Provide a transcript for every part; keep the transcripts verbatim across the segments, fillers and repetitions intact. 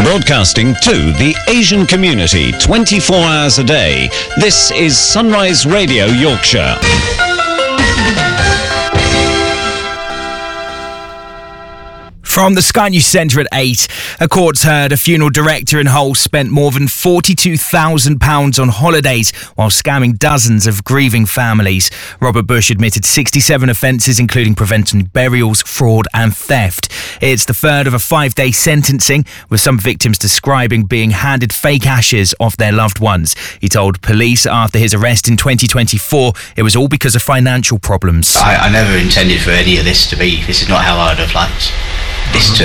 Broadcasting to the Asian community twenty-four hours a day. This is Sunrise Radio Yorkshire. From the Sky News Centre at eight, a court's heard a funeral director in Hull spent more than forty-two thousand pounds on holidays while scamming dozens of grieving families. Robert Bush admitted sixty-seven offences, including preventing burials, fraud and theft. It's the third of a five-day sentencing, with some victims describing being handed fake ashes of their loved ones. He told police after his arrest in twenty twenty-four it was all because of financial problems. I, I never intended for any of this to be, this is not how I'd have liked this to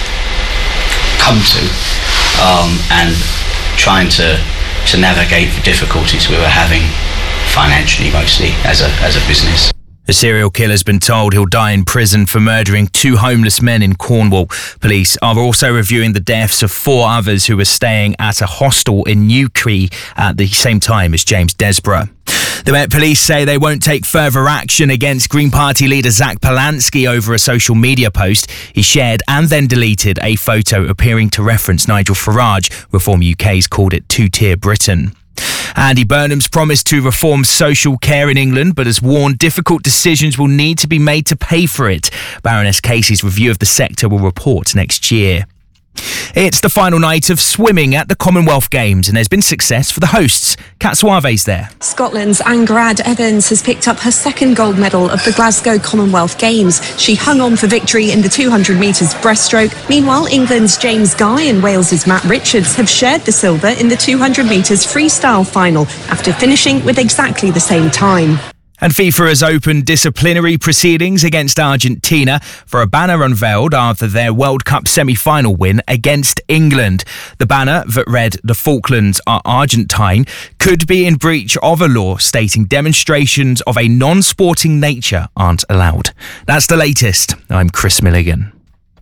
come to, um, and trying to to navigate the difficulties we were having financially, mostly as a as a business. The serial killer's been told he'll die in prison for murdering two homeless men in Cornwall. Police are also reviewing the deaths of four others who were staying at a hostel in Newquay at the same time as James Desborough. The Met Police say they won't take further action against Green Party leader Zach Polanski over a social media post. He shared and then deleted a photo appearing to reference Nigel Farage. Reform U K's called it two-tier Britain. Andy Burnham's promised to reform social care in England, but has warned difficult decisions will need to be made to pay for it. Baroness Casey's review of the sector will report next year. It's the final night of swimming at the Commonwealth Games, and there's been success for the hosts. Kat Suave's there. Scotland's Angrad Evans has picked up her second gold medal of the Glasgow Commonwealth Games. She hung on for victory in the two hundred metres breaststroke. Meanwhile, England's James Guy and Wales's Matt Richards have shared the silver in the two hundred metres freestyle final after finishing with exactly the same time. And FIFA has opened disciplinary proceedings against Argentina for a banner unveiled after their World Cup semi-final win against England. The banner that read "The Falklands are Argentine" could be in breach of a law stating demonstrations of a non-sporting nature aren't allowed. That's the latest. I'm Chris Milligan.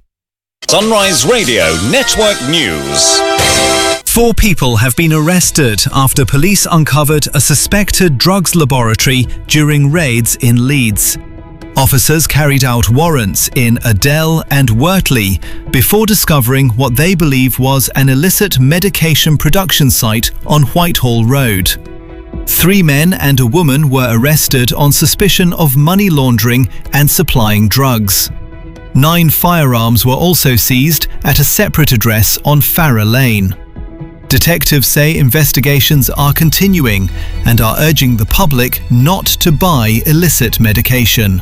Sunrise Radio Network News. Four people have been arrested after police uncovered a suspected drugs laboratory during raids in Leeds. Officers carried out warrants in Adel and Wortley before discovering what they believe was an illicit medication production site on Whitehall Road. Three men and a woman were arrested on suspicion of money laundering and supplying drugs. Nine firearms were also seized at a separate address on Farrer Lane. Detectives say investigations are continuing and are urging the public not to buy illicit medication.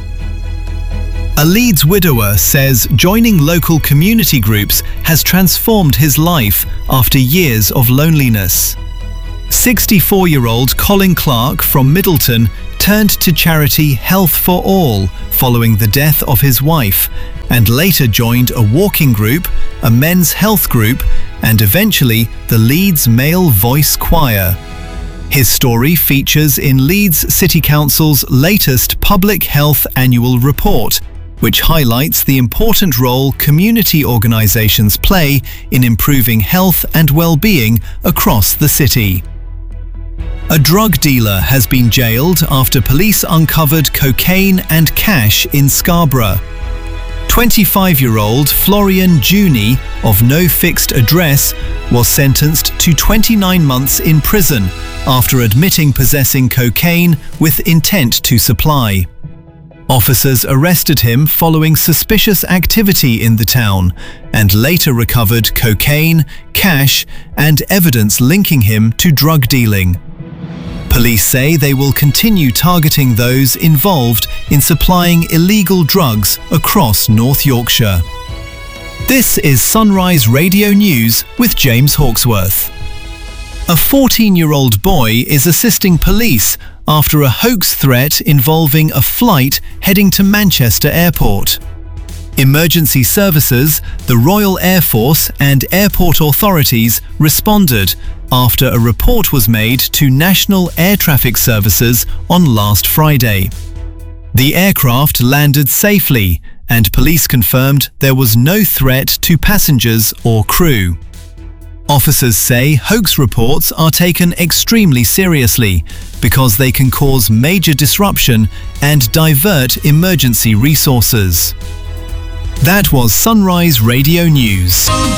A Leeds widower says joining local community groups has transformed his life after years of loneliness. sixty-four-year-old Colin Clark from Middleton turned to charity Health for All following the death of his wife, and later joined a walking group, a men's health group, and eventually the Leeds Male Voice Choir. His story features in Leeds City Council's latest Public Health Annual Report, which highlights the important role community organisations play in improving health and well-being across the city. A drug dealer has been jailed after police uncovered cocaine and cash in Scarborough. twenty-five-year-old Florian Juni, of no fixed address, was sentenced to twenty-nine months in prison after admitting possessing cocaine with intent to supply. Officers arrested him following suspicious activity in the town and later recovered cocaine, cash, and evidence linking him to drug dealing. Police say they will continue targeting those involved in supplying illegal drugs across North Yorkshire. This is Sunrise Radio News with James Hawksworth. A fourteen-year-old boy is assisting police after a hoax threat involving a flight heading to Manchester Airport. Emergency services, the Royal Air Force and airport authorities responded after a report was made to National Air Traffic Services on last Friday. The aircraft landed safely and police confirmed there was no threat to passengers or crew. Officers say hoax reports are taken extremely seriously because they can cause major disruption and divert emergency resources. That was Sunrise Radio News.